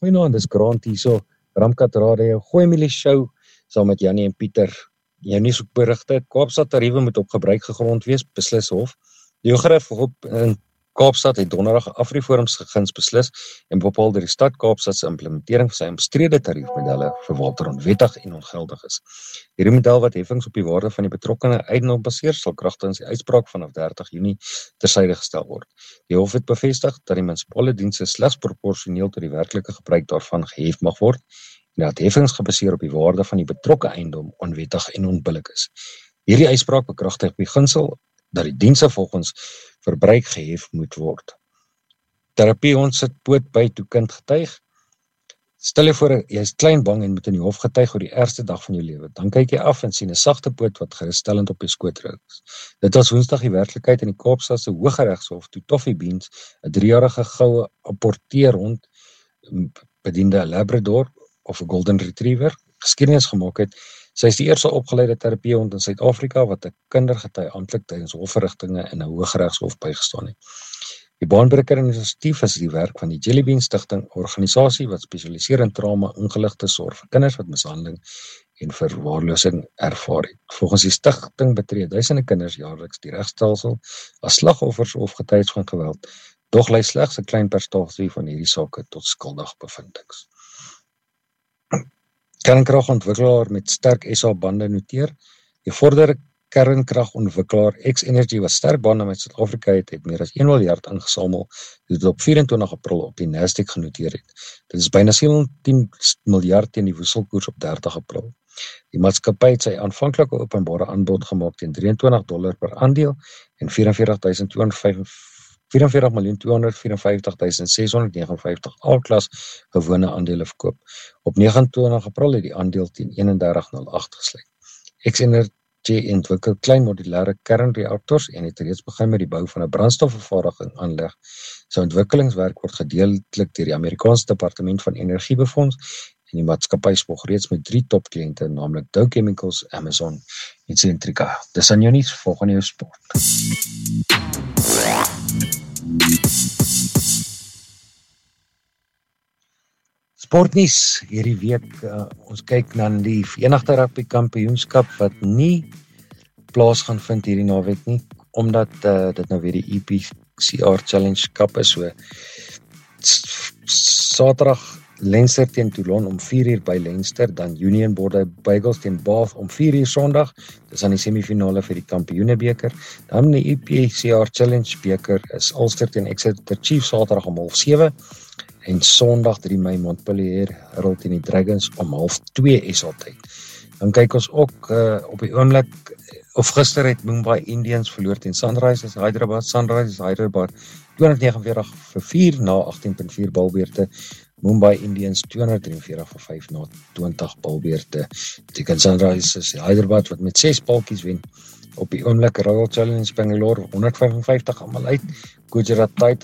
Goeienaand, dis Grant hierso, Ramkat Radio, Gooi Mielie Show, saam met Jannie en Pieter. Jou nuusberigte, Kaapstad tariewe moet op gebruik gegrond wees, beslis Hof. Die Hooggeregs in Kaapstad het donderdag Afriforums gegins beslis en bepaal dat die stad Kaapstad se implementering van sy omstrede tariefmodelle vir water onwettig en ongeldig is. Hierdie model wat heffings op die waarde van die betrokkene eiendom baseer, sal kragtens die uitspraak vanaf 30 Junie tersyde gestel word. Die Hof het bevestig dat die munisipale dienste slegs proporsioneel tot die werklike gebruik daarvan gehef mag word en dat heffings gebaseer op die waarde van die betrokke eiendom onwettig en onbillik is. Hierdie uitspraak bekragtig beginsel dat die dienste volgens verbruik gehef moet word. Terapie sit poot by toe kind getuig. Stel jy voor, jy is klein bang en moet in die hof getuig oor die ergste dag van jou lewe. Dan kyk jy af en sien 'n sagte poot wat geruststellend op jou skoot ruk. Dit was Woensdag die werklikheid in die Kaapstadse Hooggeregshof toe Toffee Beans, 'n 3-jarige goue apporteerhond, bediende 'n Labrador of 'n Golden Retriever, geskiedenis gemaak het. Sy is die eerste opgeleide terapiehond in Suid-Afrika wat 'n kindergety amptelik tydens hofverrigtinge in 'n Hooggeregshof bygestaan het. Die baanbreker inisiatief is die werk van die Jelly Bean Stichting, 'n organisasie wat spesialiseer in trauma ingeligte sorg vir kinders wat mishandeling en verwaarlosing ervaar het. Volgens die stigting betree duisende kinders jaarliks die regstelsel as slagoffers of getuies van geweld, doch lei slegs 'n klein persentasie van hierdie sake tot skuldige bevindings. Kernkragontwikkelaar met sterk SA bande noteer. Die vorderde kernkragontwikkelaar X-Energy wat sterk bande met Suid-Afrika het meer as 1 miljard ingesamel, dit op 24 April op die Nasdaq genoteer het. Dit is byna 17 miljard teen die wisselkoers op 30 April. Die maatskappy het sy aanvanklike openbare aanbod gemaak teen $23 per aandeel en 44.254.659 A-klas gewone aandele verkoop. Op 29 April het die aandeel teen 31.08 gesluit. X-Energy ontwikkel klein modulêre kernreaktors en het reeds begin met die bou van 'n brandstofvervaardiging aanleg. Sy ontwikkelingswerk word gedeeltelik deur die Amerikaanse Departement van Energie befonds en die maatskappy spog reeds met 3 topkliënte, naamlik Dow Chemicals, Amazon en Centrica. Dis aan jou nuus, volgende jou sport. Sportnuus hierdie week, ons kyk na die Verenigde Rugby Kampioenskap wat nie plaas gaan vind hierdie naweek nie, omdat dit nou weer die EPCR Challenge Cup is. So Saterdag Leinster teen Toulon om 4:00 by Leinster, dan Union Bulldogs teen Bath om 4:00 Sondag. Dis aan die semifinale vir die Kampioenebeker. Dan die EPCR Challenge beker is Ulster teen Exeter Chiefs Saterdag om 7:30 en Sondag 3 Mei Montpellier Herald teen die Dragons om 2:30 SA tyd. Dan kyk ons ook op die oomblik, of gister het Mumbai Indians verloor teen Sunrisers Hyderabad. Sunrisers Hyderabad 249-4 na 18.4 balbeurte. Mumbai Indians 243-5 na 20 balbeurte. Teken Sunrisers Hyderabad wat met 6 balkies wen. Op die oomblik Royal Challenge Bangalore 155 almal uit. Gujarat Titans